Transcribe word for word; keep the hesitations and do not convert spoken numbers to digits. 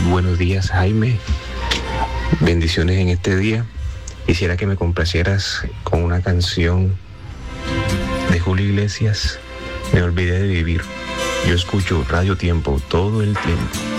Buenos días, Jaime. Bendiciones en este día. Quisiera que me complacieras con una canción de Julio Iglesias. Me olvidé de vivir. Yo escucho Radio Tiempo todo el tiempo.